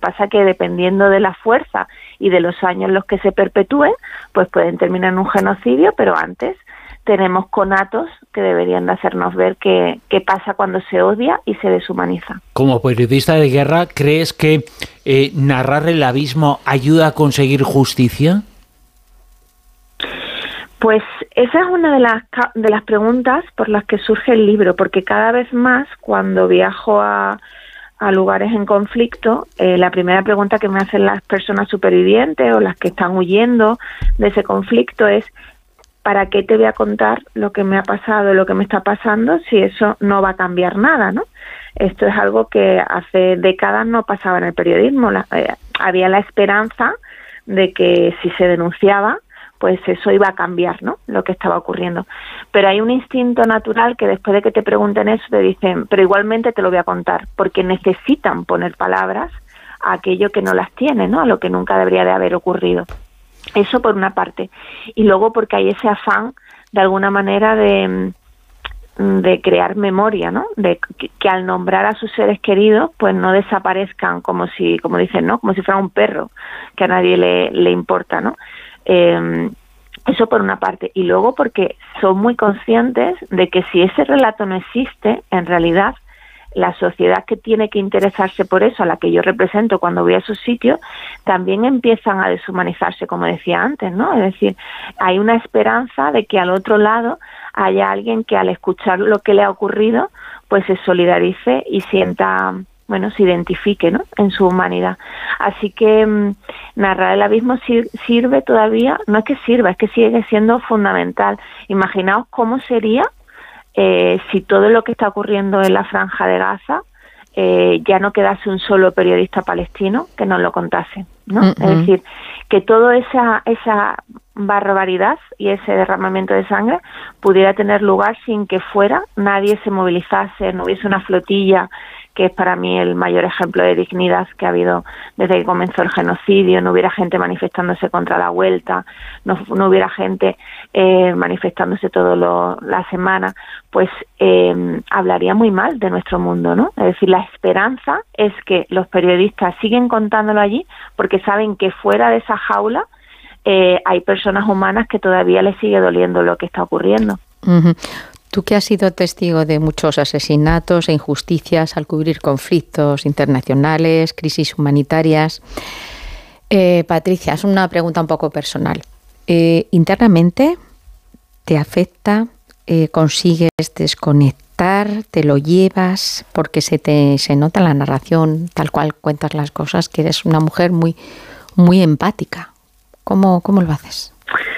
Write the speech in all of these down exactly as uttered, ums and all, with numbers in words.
pasa que dependiendo de la fuerza y de los años en los que se perpetúen, pues pueden terminar en un genocidio, pero antes tenemos conatos que deberían de hacernos ver qué, qué pasa cuando se odia y se deshumaniza. Como periodista de guerra, ¿crees que eh, narrar el abismo ayuda a conseguir justicia? Pues esa es una de las, de las preguntas por las que surge el libro, porque cada vez más cuando viajo a, a lugares en conflicto, eh, la primera pregunta que me hacen las personas supervivientes o las que están huyendo de ese conflicto es: ¿para qué te voy a contar lo que me ha pasado, lo que me está pasando, si eso no va a cambiar nada, ¿no? Esto es algo que hace décadas no pasaba en el periodismo. La, eh, había la esperanza de que si se denunciaba, pues eso iba a cambiar, ¿no?, lo que estaba ocurriendo. Pero hay un instinto natural que después de que te pregunten eso te dicen, pero igualmente te lo voy a contar, porque necesitan poner palabras a aquello que no las tiene, ¿no?, a lo que nunca debería de haber ocurrido. Eso por una parte. Y luego porque hay ese afán, de alguna manera, de, de crear memoria, ¿no? De que, que al nombrar a sus seres queridos, pues no desaparezcan como si, como dicen, ¿no?, como si fuera un perro, que a nadie le, le importa, ¿no? Eh, eso por una parte. Y luego porque son muy conscientes de que si ese relato no existe, en realidad la sociedad que tiene que interesarse por eso, a la que yo represento cuando voy a esos sitios, también empiezan a deshumanizarse, como decía antes, ¿no? Es decir, hay una esperanza de que al otro lado haya alguien que al escuchar lo que le ha ocurrido, pues se solidarice y sienta, bueno, se identifique, ¿no?, en su humanidad. Así que mmm, narrar el abismo sir- sirve todavía, no es que sirva, es que sigue siendo fundamental. Imaginaos cómo sería Eh, si todo lo que está ocurriendo en la Franja de Gaza eh, ya no quedase un solo periodista palestino que nos lo contase, ¿no? Uh-huh. Es decir, que toda esa, esa barbaridad y ese derramamiento de sangre pudiera tener lugar sin que fuera nadie se movilizase, no hubiese una flotilla, que es para mí el mayor ejemplo de dignidad que ha habido desde que comenzó el genocidio, no hubiera gente manifestándose contra la vuelta, no, no hubiera gente eh, manifestándose toda la semana, pues eh, hablaría muy mal de nuestro mundo, ¿no? Es decir, la esperanza es que los periodistas siguen contándolo allí porque saben que fuera de esa jaula eh, hay personas humanas que todavía les sigue doliendo lo que está ocurriendo. Uh-huh. Tú que has sido testigo de muchos asesinatos e injusticias al cubrir conflictos internacionales, crisis humanitarias, eh, Patricia, es una pregunta un poco personal. Eh, ¿Internamente te afecta? Eh, ¿Consigues desconectar? ¿Te lo llevas? Porque se te se nota en la narración, tal cual cuentas las cosas, que eres una mujer muy, muy empática. ¿Cómo, cómo lo haces?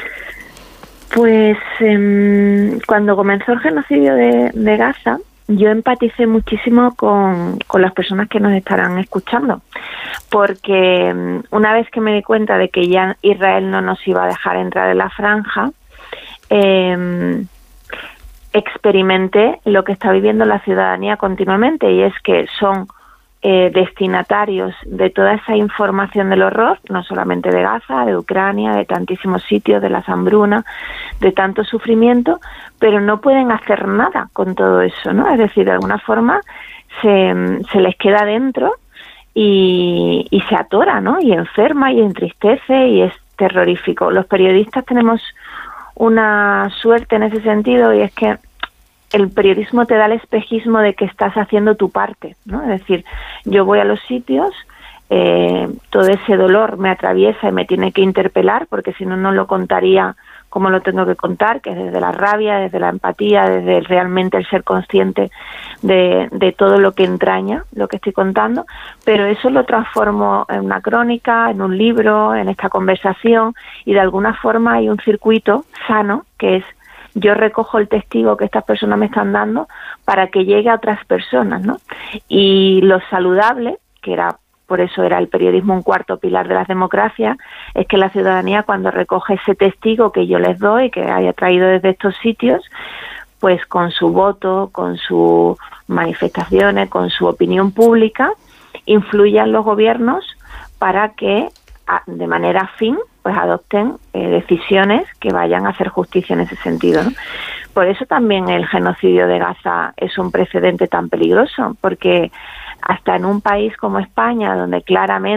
Pues eh, cuando comenzó el genocidio de, de Gaza, yo empaticé muchísimo con, con las personas que nos estarán escuchando, porque eh, una vez que me di cuenta de que ya Israel no nos iba a dejar entrar en la franja, eh, experimenté lo que está viviendo la ciudadanía continuamente, y es que son Eh, destinatarios de toda esa información del horror, no solamente de Gaza, de Ucrania, de tantísimos sitios, de las hambrunas, de tanto sufrimiento, pero no pueden hacer nada con todo eso, ¿no? Es decir, de alguna forma se, se les queda dentro y, y se atora, ¿no? Y enferma y entristece y es terrorífico. Los periodistas tenemos una suerte en ese sentido, y es que el periodismo te da el espejismo de que estás haciendo tu parte, ¿no? Es decir, yo voy a los sitios, eh, todo ese dolor me atraviesa y me tiene que interpelar, porque si no, no lo contaría como lo tengo que contar, que es desde la rabia, desde la empatía, desde realmente el ser consciente de, de todo lo que entraña lo que estoy contando, pero eso lo transformo en una crónica, en un libro, en esta conversación, y de alguna forma hay un circuito sano que es: yo recojo el testigo que estas personas me están dando para que llegue a otras personas, ¿no? Y lo saludable, que era, por eso era el periodismo un cuarto pilar de las democracias, es que la ciudadanía, cuando recoge ese testigo que yo les doy, que haya traído desde estos sitios, pues con su voto, con sus manifestaciones, con su opinión pública, influyan los gobiernos para que de manera afín pues adopten eh, decisiones que vayan a hacer justicia en ese sentido, ¿no? Por eso también el genocidio de Gaza es un precedente tan peligroso, porque hasta en un país como España, donde claramente